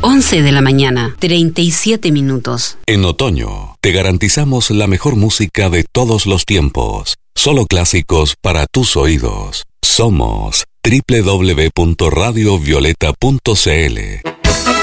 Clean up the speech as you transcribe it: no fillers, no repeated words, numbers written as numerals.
11 de la mañana, 37 minutos. En otoño, te garantizamos la mejor música de todos los tiempos. Solo clásicos para tus oídos. Somos www.radiovioleta.cl.